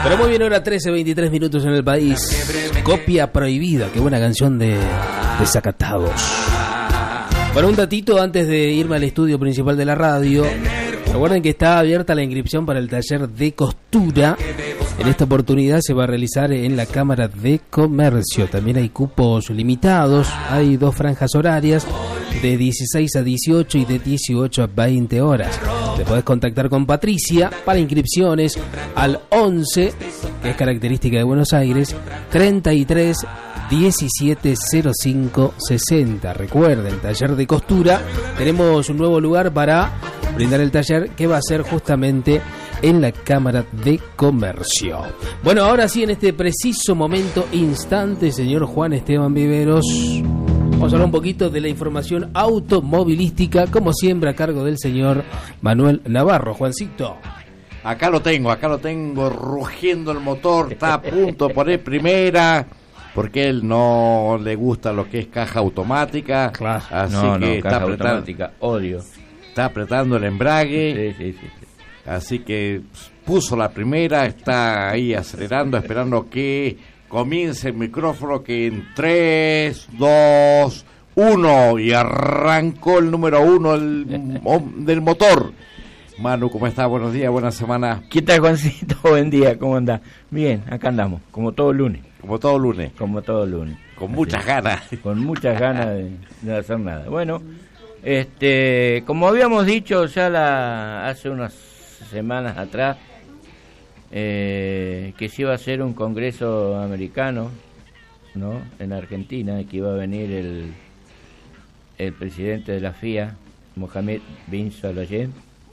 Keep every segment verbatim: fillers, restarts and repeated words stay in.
Pero muy bien, hora trece, veintitrés minutos en el país. Copia prohibida, qué buena canción de Desacatados. Bueno, un datito antes de irme al estudio principal de la radio. Recuerden que está abierta la inscripción para el taller de costura. En esta oportunidad se va a realizar en la Cámara de Comercio. También hay cupos limitados. Hay dos franjas horarias de dieciséis a dieciocho y de dieciocho a veinte horas. Te podés contactar con Patricia para inscripciones al once, que es característica de Buenos Aires, treinta y tres diecisiete cero cinco sesenta. Recuerden, taller de costura. Tenemos un nuevo lugar para brindar el taller que va a ser justamente en la Cámara de Comercio. Bueno, ahora sí, en este preciso momento, instante, señor Juan Esteban Viveros, vamos a hablar un poquito de la información automovilística, como siempre a cargo del señor Manuel Navarro. Juancito. Acá lo tengo, acá lo tengo, rugiendo el motor, está a punto de poner primera, porque él no le gusta lo que es caja automática. Claro. Así no, que no, está caja apretando, automática, odio. Está apretando el embrague. Sí, sí, sí, sí. Así que puso la primera, está ahí acelerando, esperando que comience el micrófono, que en tres, dos, uno, y arrancó el número uno el, del motor. Manu, ¿cómo estás? Buenos días, buena semana. ¿Qué tal, Juancito? Buen día, ¿cómo andás? Bien, acá andamos, como todo lunes. Como todo lunes. Como todo lunes. Con Así, muchas ganas. Con muchas ganas de, de hacer nada. Bueno, este, como habíamos dicho ya la, hace unas semanas atrás, eh, que se iba a hacer un congreso americano, ¿no?, en Argentina, que iba a venir el, el presidente de la F I A, Mohamed bin Sulayem,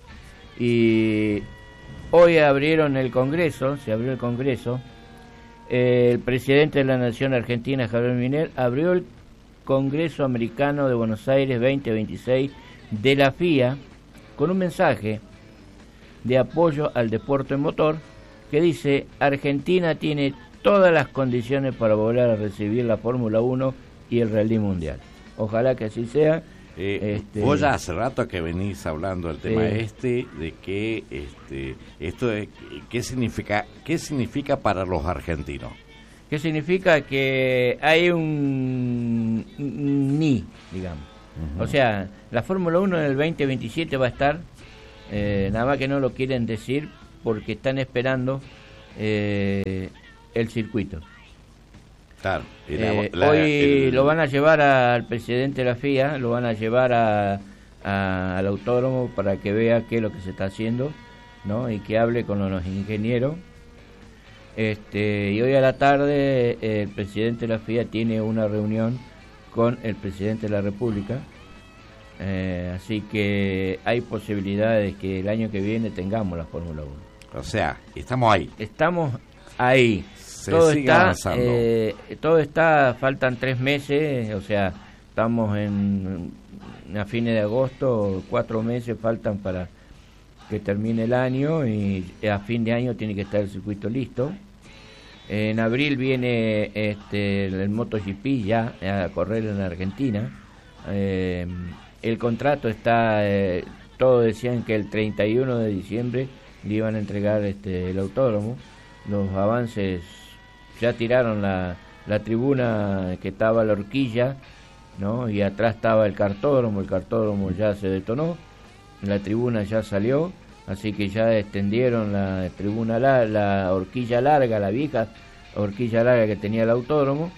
y hoy abrieron el congreso, se abrió el congreso. El presidente de la Nación Argentina, Javier Milei, abrió el Congreso Americano de Buenos Aires veinte veintiséis de la F I A con un mensaje de apoyo al deporte motor que dice: Argentina tiene todas las condiciones para volver a recibir la Fórmula uno y el Rally Mundial. Ojalá que así sea. Eh, este, vos ya hace rato que venís hablando del tema sí. este, de que este, esto es, ¿qué significa, qué significa para los argentinos? ¿Qué significa? Que hay un ni, digamos. Uh-huh. O sea, la Fórmula uno en el veinte veintisiete va a estar, eh, nada más que no lo quieren decir porque están esperando eh, el circuito. Claro, y la, eh, la, hoy el... lo van a llevar al presidente de la F I A, lo van a llevar a, a, al autódromo para que vea qué es lo que se está haciendo, ¿no?, y que hable con los ingenieros. Este, y hoy a la tarde eh, el presidente de la F I A tiene una reunión con el presidente de la República, eh, así que hay posibilidades de que el año que viene tengamos la Fórmula uno. O sea, estamos ahí. Estamos ahí. Se todo sigue está, avanzando. eh, todo está, faltan tres meses, o sea, estamos en a fines de agosto, cuatro meses faltan para que termine el año y a fin de año tiene que estar el circuito listo. En abril viene este el MotoGP ya a correr en Argentina. Eh, el contrato está, eh, todos decían que el treinta y uno de diciembre le iban a entregar este el autódromo. Los avances, ya tiraron la, la tribuna que estaba la horquilla, ¿no?, y atrás estaba el cartódromo, el cartódromo ya se detonó, la tribuna ya salió, así que ya extendieron la tribuna, la, la horquilla larga, la vieja horquilla larga que tenía el autódromo,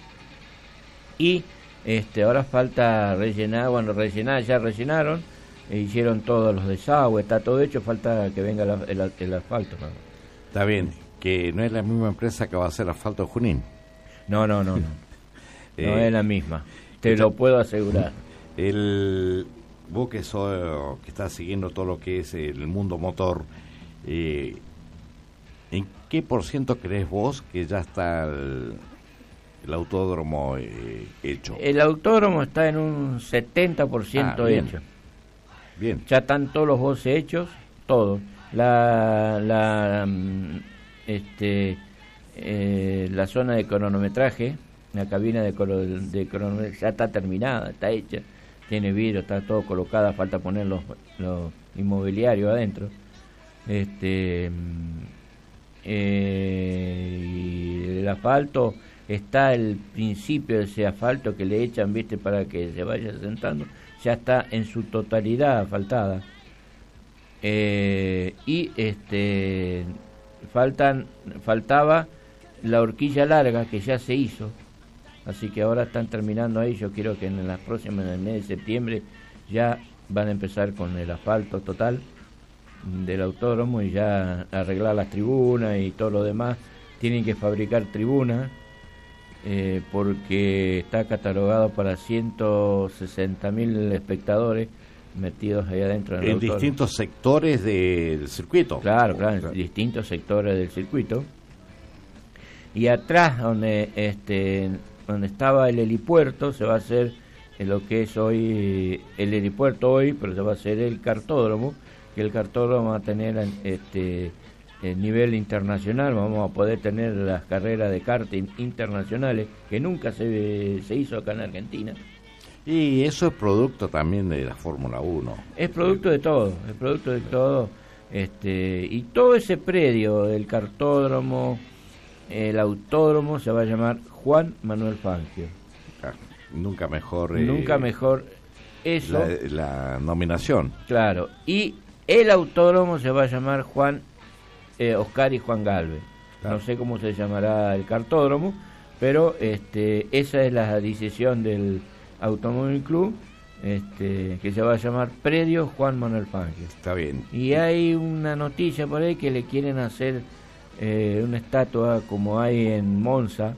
y este ahora falta rellenar, bueno, rellenar, ya rellenaron, e hicieron todos los desagües, está todo hecho, falta que venga la, el, el asfalto, ¿no? Está bien, que no es la misma empresa que va a hacer asfalto de Junín. No, no, no, no. eh, no es la misma, te lo puedo asegurar. El, vos que, sos, que estás siguiendo todo lo que es el mundo motor, eh, ¿en qué por ciento crees vos que ya está el, el autódromo eh, hecho? El autódromo está en un setenta por ciento ah, bien. hecho. Bien. Ya están todos los voces hechos, todos. La, la, este, eh, la zona de cronometraje, la cabina de, de cronometraje ya está terminada, está hecha, tiene vidrio, está todo colocada, falta poner los, los inmobiliarios adentro. Este, eh, asfalto está, el principio de ese asfalto que le echan, viste, para que se vaya sentando, ya está en su totalidad asfaltada. Eh, y este faltan faltaba la horquilla larga, que ya se hizo, así que ahora están terminando ahí. Yo quiero que en las próximas, en el mes de septiembre, ya van a empezar con el asfalto total del autódromo y ya arreglar las tribunas y todo lo demás. Tienen que fabricar tribunas eh, porque está catalogado para ciento sesenta mil espectadores metidos ahí adentro del en autódromo. Distintos sectores del circuito. Claro, claro, en distintos sectores del circuito. Y atrás, donde este donde estaba el helipuerto, se va a hacer lo que es hoy el helipuerto hoy, pero se va a hacer el kartódromo, que el kartódromo va a tener este el nivel internacional. Vamos a poder tener las carreras de karting internacionales, que nunca se, se hizo acá en Argentina. Y eso es producto también de la Fórmula uno. Es producto de todo, es producto de todo. Este, y todo ese predio del kartódromo, el autódromo, se va a llamar Juan Manuel Fangio. Ah, nunca mejor. Eh, Nunca mejor eso. La, la nominación. Claro. Y el autódromo se va a llamar Juan eh, Oscar y Juan Galvez. Claro. No sé cómo se llamará el kartódromo, pero este, esa es la decisión del Automóvil Club, este, que se va a llamar Predio Juan Manuel Fangio. Está bien. Y hay una noticia por ahí que le quieren hacer eh, una estatua como hay en Monza,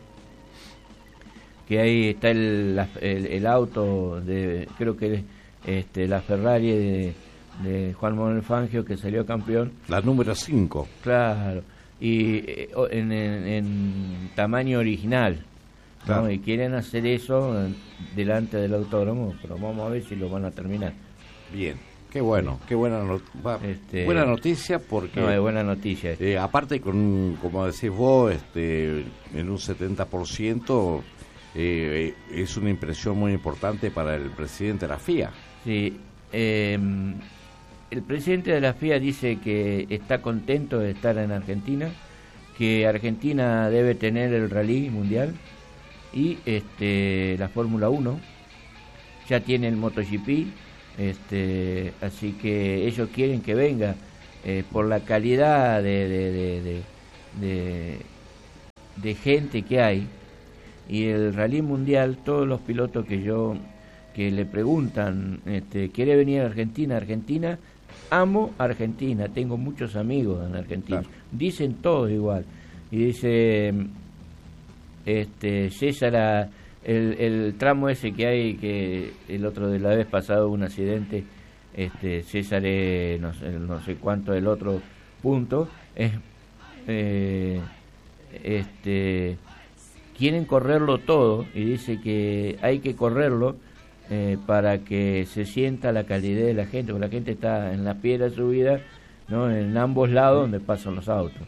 que ahí está el, la, el, el auto de, creo que este, la Ferrari de, de Juan Manuel Fangio, que salió campeón. La número cinco. Claro, y eh, en, en, en tamaño original. Claro. ¿No? Y quieren hacer eso delante del autódromo, pero vamos a ver si lo van a terminar. Bien, qué bueno, qué buena, not este, buena noticia, porque... No, es buena noticia. Eh, aparte, con como decís vos, este, en un setenta por ciento eh, es una impresión muy importante para el presidente de la F I A. Sí, eh, el presidente de la F I A dice que está contento de estar en Argentina, que Argentina debe tener el rally mundial y este la Fórmula uno, ya tiene el MotoGP, este así que ellos quieren que venga eh, por la calidad de de, de, de, de de gente que hay, y el rally mundial. Todos los pilotos que yo que le preguntan, este, ¿quiere venir a Argentina? Argentina, amo Argentina, tengo muchos amigos en Argentina, claro. Dicen todos igual. Y dice este César, el, el tramo ese que hay, que el otro de la vez pasado un accidente, este César es, no sé, no sé cuánto el otro punto, es eh, este quieren correrlo todo, y dice que hay que correrlo eh, para que se sienta la calidad de la gente, porque la gente está en la piedra subida, ¿no?, en ambos lados donde pasan los autos.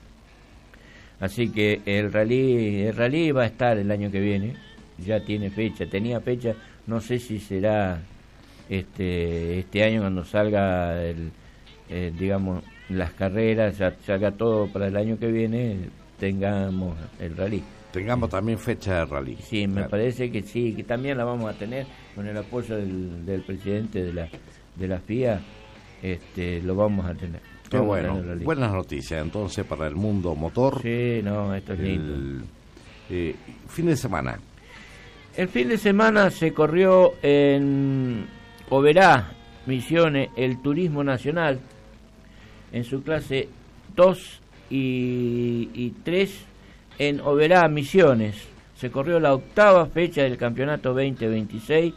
Así que el rally el rally va a estar el año que viene, ya tiene fecha, tenía fecha, no sé si será este este año cuando salga el, eh, digamos las carreras, ya salga todo para el año que viene, tengamos el rally. Tengamos también fecha de rally. Sí, me claro. parece que sí, que también la vamos a tener con el apoyo del, del presidente de la de la F I A, este lo vamos a tener. Qué bueno, buenas noticias entonces para el mundo motor. Sí, no, esto es el, lindo. Eh, fin de semana. El fin de semana se corrió en Oberá, Misiones, el Turismo Nacional, en su clase dos y, y tres, en Oberá, Misiones. Se corrió la octava fecha del campeonato veinte veintiséis,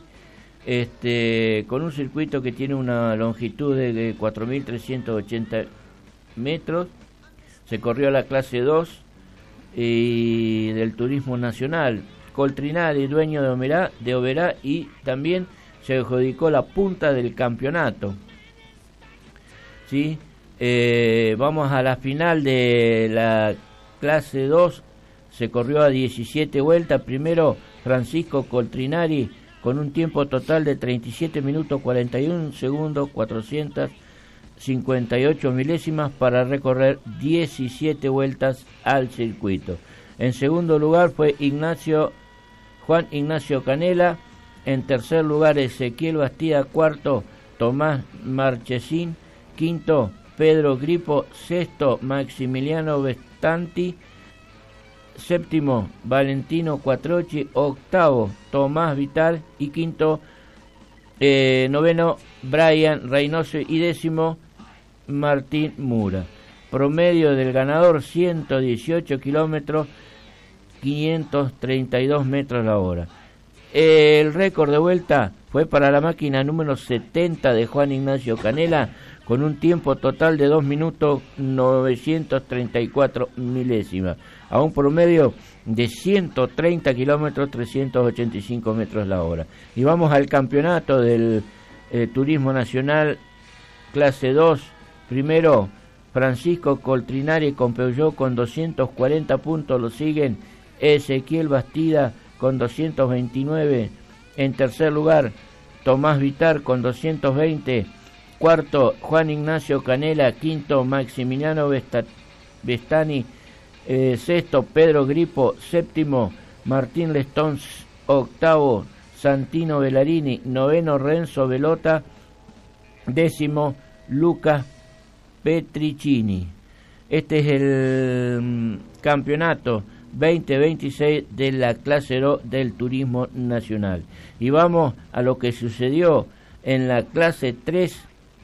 este con un circuito que tiene una longitud de cuatro mil trescientos ochenta metros. Se corrió la clase dos y del Turismo Nacional. Coltrinari, dueño de Oberá, de Oberá, y también se adjudicó la punta del campeonato. ¿Sí? Eh, vamos a la final de la clase dos. Se corrió a diecisiete vueltas. Primero Francisco Coltrinari, con un tiempo total de treinta y siete minutos cuarenta y uno segundos cuatrocientos cincuenta y ocho milésimas para recorrer diecisiete vueltas al circuito. En segundo lugar fue Ignacio Juan Ignacio Canela. En tercer lugar Ezequiel Bastida. Cuarto Tomás Marchesín. Quinto Pedro Gripo. Sexto Maximiliano Bestanti. Séptimo Valentino Quattrocchi. Octavo Tomás Vital. Y quinto eh, noveno Brian Reynoso. Y décimo Martín Mura. Promedio del ganador ciento dieciocho kilómetros, quinientos treinta y dos metros la hora. El récord de vuelta fue para la máquina número setenta de Juan Ignacio Canela, con un tiempo total de dos minutos novecientos treinta y cuatro milésimas, a un promedio de ciento treinta kilómetros, trescientos ochenta y cinco metros la hora. Y vamos al campeonato del eh, Turismo Nacional clase dos. Primero Francisco Coltrinari con Peugeot con doscientos cuarenta puntos, lo siguen Ezequiel Bastida con doscientos veintinueve, en tercer lugar Tomás Vitar con doscientos veinte, cuarto Juan Ignacio Canela, quinto Maximiliano Bestani, eh, sexto Pedro Gripo, séptimo Martín Lestón, octavo Santino Bellarini, noveno Renzo Velota, décimo Lucas Petricini. Este es el um, campeonato veinte veintiséis de la clase dos del Turismo Nacional. Y vamos a lo que sucedió en la clase tres,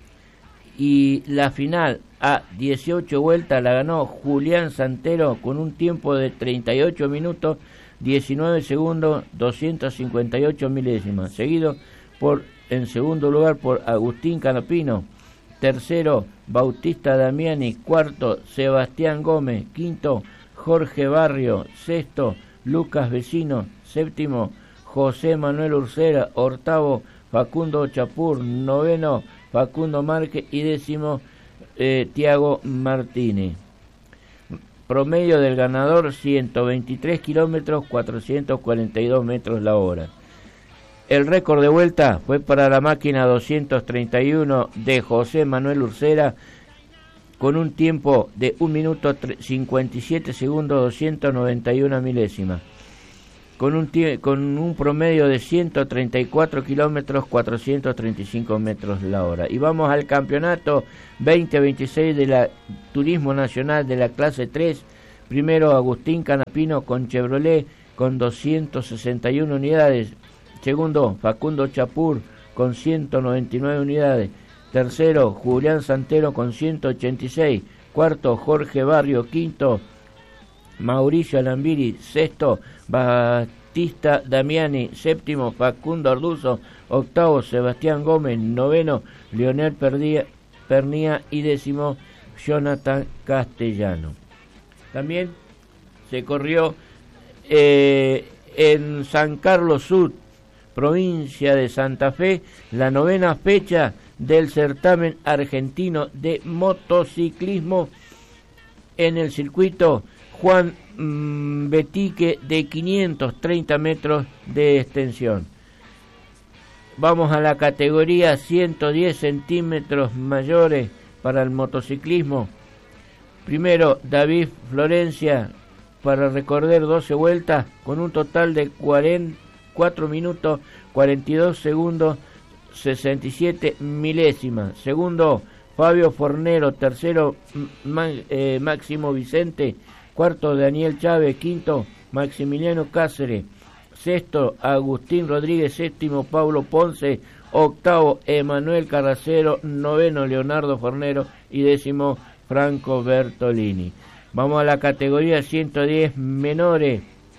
y la final a dieciocho vueltas la ganó Julián Santero con un tiempo de treinta y ocho minutos, diecinueve segundos, doscientos cincuenta y ocho milésimas, seguido por, en segundo lugar, por Agustín Canapino. Tercero, Bautista Damiani. Cuarto, Sebastián Gómez. Quinto, Jorge Barrio. Sexto, Lucas Vecino. Séptimo, José Manuel Ursera. Octavo, Facundo Chapur. Noveno, Facundo Márquez. Y décimo, eh, Tiago Martínez. Promedio del ganador, ciento veintitrés kilómetros, cuatrocientos cuarenta y dos metros la hora. El récord de vuelta fue para la máquina doscientos treinta y uno de José Manuel Ursera, con un tiempo de un minuto cincuenta y siete segundos, doscientos noventa y una milésimas, con un, con un promedio de ciento treinta y cuatro kilómetros, cuatrocientos treinta y cinco metros la hora. Y vamos al campeonato veinte veintiséis de la Turismo Nacional de la clase tres. Primero, Agustín Canapino con Chevrolet con doscientas sesenta y una unidades. Segundo, Facundo Chapur con ciento noventa y nueve unidades. Tercero, Julián Santero con ciento ochenta y seis. Cuarto, Jorge Barrio. Quinto, Mauricio Alambiri. Sexto, Batista Damiani. Séptimo, Facundo Arduzo. Octavo, Sebastián Gómez. Noveno, Leonel Perdía, Pernía. Y décimo, Jonathan Castellano. También se corrió eh, en San Carlos Sur, provincia de Santa Fe, la novena fecha del certamen argentino de motociclismo en el circuito Juan mmm, Betique de quinientos treinta metros de extensión. Vamos a la categoría ciento diez centímetros mayores para el motociclismo. Primero, David Florencia para recorrer doce vueltas con un total de cuatro minutos, cuarenta y dos segundos, sesenta y siete milésimas. Segundo, Fabio Fornero. Tercero, eh, Máximo Vicente. Cuarto, Daniel Chávez. Quinto, Maximiliano Cáceres. Sexto, Agustín Rodríguez. Séptimo, Pablo Ponce. Octavo, Emanuel Carracero. Noveno, Leonardo Fornero. Y décimo, Franco Bertolini. Vamos a la categoría ciento diez menores.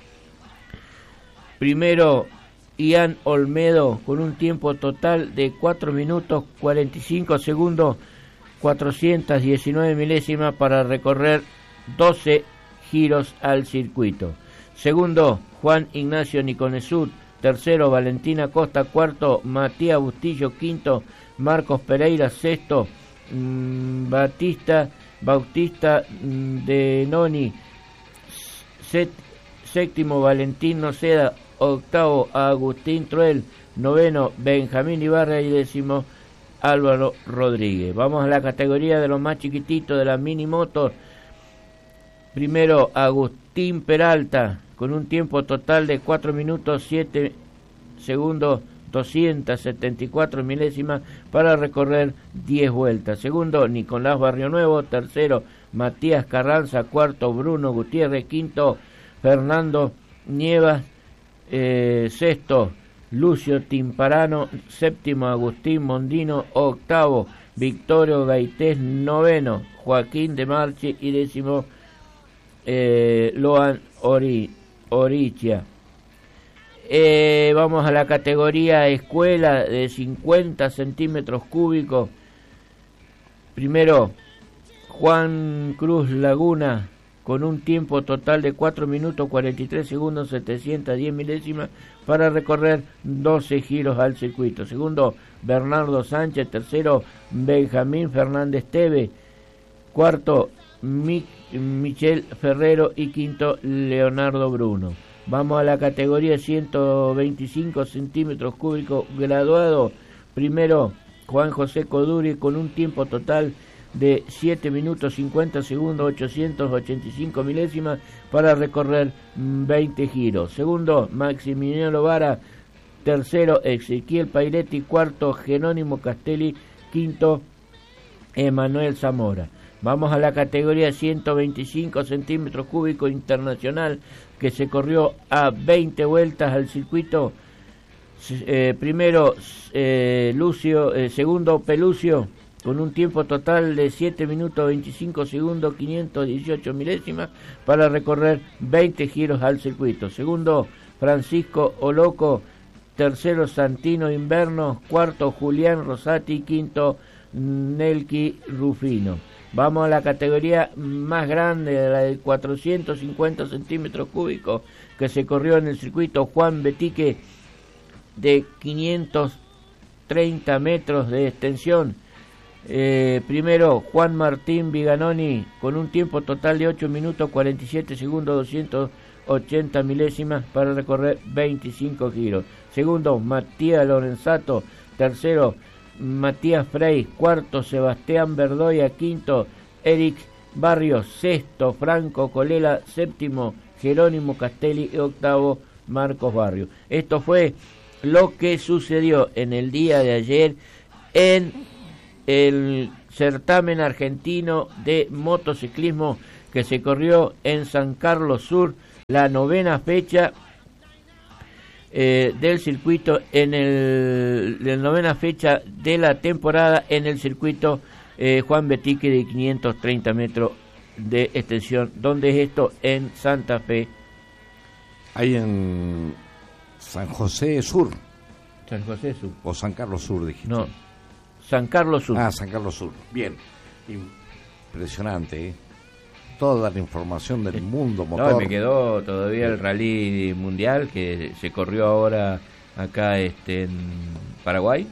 Primero, Ian Olmedo con un tiempo total de cuatro minutos cuarenta y cinco segundos, cuatrocientas diecinueve milésimas para recorrer doce giros al circuito. Segundo, Juan Ignacio Niconesud. Tercero, Valentina Costa. Cuarto, Matías Bustillo. Quinto, Marcos Pereira. Sexto, mmm, Batista Bautista mmm, de Noni. Set, séptimo, Valentín Noceda. Octavo, Agustín Truel. Noveno, Benjamín Ibarra. Y décimo, Álvaro Rodríguez. Vamos a la categoría de los más chiquititos de las mini motos. Primero, Agust- Agustín Peralta, con un tiempo total de cuatro minutos siete segundos doscientos setenta y cuatro milésimas para recorrer diez vueltas. Segundo, Nicolás Barrio Nuevo. Tercero, Matías Carranza. Cuarto, Bruno Gutiérrez. Quinto, Fernando Nievas. Eh, sexto, Lucio Timparano. Séptimo, Agustín Mondino. Octavo, Victorio Gaités. Noveno, Joaquín de Marchi. Y décimo, eh, Loan Ori, Orichia. Eh, vamos a la categoría escuela de cincuenta centímetros cúbicos. Primero, Juan Cruz Laguna, con un tiempo total de cuatro minutos cuarenta y tres segundos setecientos diez milésimas para recorrer doce giros al circuito. Segundo, Bernardo Sánchez. Tercero, Benjamín Fernández Teve. Cuarto, Mi- Michel Ferrero. Y quinto, Leonardo Bruno. Vamos a la categoría ciento veinticinco centímetros cúbicos graduado. Primero, Juan José Coduri, con un tiempo total de siete minutos cincuenta segundos ochocientos ochenta y cinco milésimas para recorrer veinte giros. Segundo, Maximiliano Vara. Tercero, Ezequiel Pairetti. Cuarto, Jerónimo Castelli. Quinto, Emanuel Zamora. Vamos a la categoría ciento veinticinco centímetros cúbicos internacional, que se corrió a veinte vueltas al circuito. Eh, primero, eh, Lucio, eh, segundo, Pelucio, con un tiempo total de siete minutos veinticinco segundos quinientos dieciocho milésimas para recorrer veinte giros al circuito. Segundo, Francisco Oloco. Tercero, Santino Inverno. Cuarto, Julián Rosati. Quinto, Nelky Rufino. Vamos a la categoría más grande, la de cuatrocientos cincuenta centímetros cúbicos, que se corrió en el circuito Juan Betique, de quinientos treinta metros de extensión. Eh, primero, Juan Martín Viganoni, con un tiempo total de ocho minutos cuarenta y siete segundos doscientos ochenta milésimas para recorrer veinticinco giros. Segundo, Matías Lorenzato. Tercero, Matías Frey. Cuarto, Sebastián Verdoya. Quinto, Eric Barrios. Sexto, Franco Colela. Séptimo, Jerónimo Castelli. Y octavo, Marcos Barrios. Esto fue lo que sucedió en el día de ayer en el certamen argentino de motociclismo, que se corrió en San Carlos Sur, la novena fecha Eh, del circuito, en el la novena fecha de la temporada en el circuito eh, Juan Betique, de quinientos treinta metros de extensión. ¿Dónde es esto? En Santa Fe. Ahí en San José Sur. San José Sur. O San Carlos Sur, dijiste. No, San Carlos Sur. Ah, San Carlos Sur. Bien. Impresionante, ¿eh? Toda la información del mundo motor. No, me quedó todavía el rally mundial que se corrió ahora acá este en Paraguay.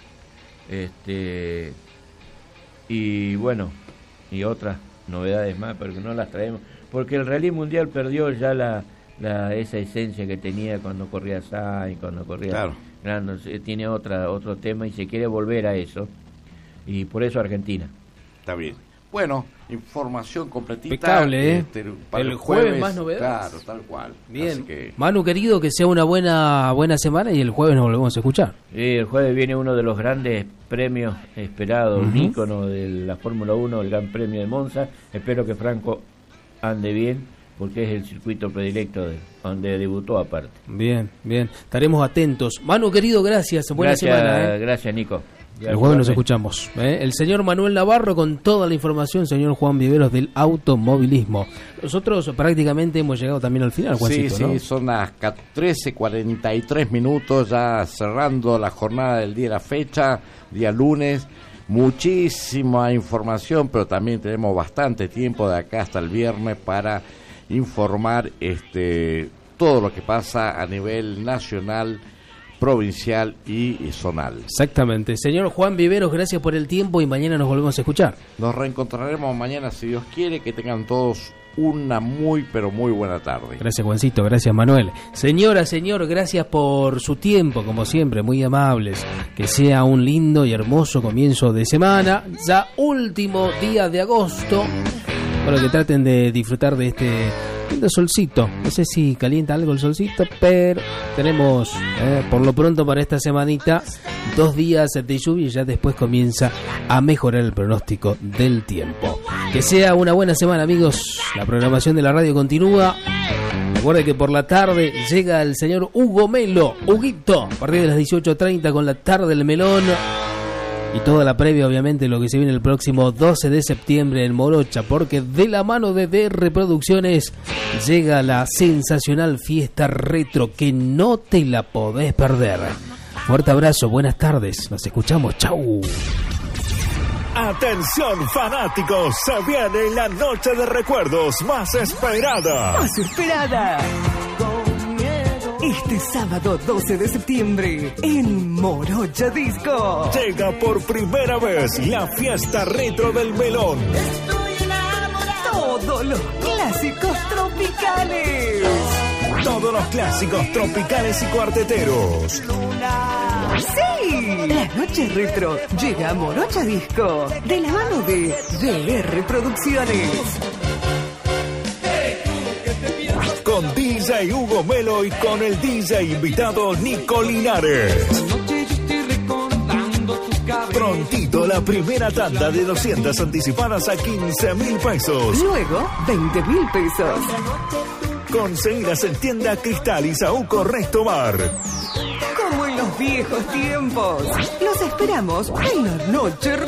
Este y bueno, y otras novedades más, pero que no las traemos, porque el rally mundial perdió ya la, la esa esencia que tenía cuando corría Sainz, cuando corría Claro. Grande, tiene otra otro tema y se quiere volver a eso. Y por eso Argentina. Está bien. Bueno, información completita. Impecable, ¿eh? Este, para el el jueves, jueves más novedades. Claro, tal cual. Bien. Así que... Manu, querido, que sea una buena buena semana y el jueves nos volvemos a escuchar. Sí, el jueves viene uno de los grandes premios esperados, Uh-huh. un ícono de la Fórmula uno, el Gran Premio de Monza. Espero que Franco ande bien, porque es el circuito predilecto de donde debutó aparte. Bien, bien. Estaremos atentos. Manu, querido, gracias. Buena Gracias, semana. ¿eh? gracias, Nico. El jueves nos escuchamos. ¿eh? El señor Manuel Navarro con toda la información, señor Juan Viveros del automovilismo. Nosotros prácticamente hemos llegado también al final, Juancito, Sí, ¿no? sí, son las trece cuarenta y tres minutos, ya cerrando la jornada del día de la fecha, día lunes. Muchísima información, pero también tenemos bastante tiempo de acá hasta el viernes para informar este todo lo que pasa a nivel nacional, provincial y zonal. Exactamente. Señor Juan Viveros, gracias por el tiempo y mañana nos volvemos a escuchar. Nos reencontraremos mañana, si Dios quiere. Que tengan todos una muy, pero muy buena tarde. Gracias, Juancito. Gracias, Manuel. Señora, señor, gracias por su tiempo, como siempre, muy amables. Que sea un lindo y hermoso comienzo de semana. Ya último día de agosto. Bueno, que traten de disfrutar de este lindo solcito. No sé si calienta algo el solcito, pero tenemos eh, por lo pronto para esta semanita dos días de lluvia y ya después comienza a mejorar el pronóstico del tiempo. Que sea una buena semana, amigos. La programación de la radio continúa. Recuerde que por la tarde llega el señor Hugo Melo, Huguito, a partir de las dieciocho treinta con la tarde del melón. Y toda la previa, obviamente, lo que se viene el próximo doce de septiembre en Morocha, porque de la mano de D R Producciones llega la sensacional fiesta retro que no te la podés perder. Fuerte abrazo, buenas tardes, nos escuchamos, chau. Atención fanáticos, se viene la noche de recuerdos más esperada. Más esperada. Este sábado doce de septiembre en Morocha Disco. Llega por primera vez la fiesta retro del melón. Estoy enamorado. Todos los clásicos tropicales. Todos los clásicos tropicales y cuarteteros. ¡Sí! La noche retro llega a Morocha Disco de la mano de D R Producciones. Con D J Hugo Melo y con el D J invitado Nico Linares. Prontito la primera tanda de doscientas anticipadas a quince mil pesos. Luego veinte mil pesos. Conseguidas en tienda Cristal y Saúco Restomar. Como en los viejos tiempos. Los esperamos en la noche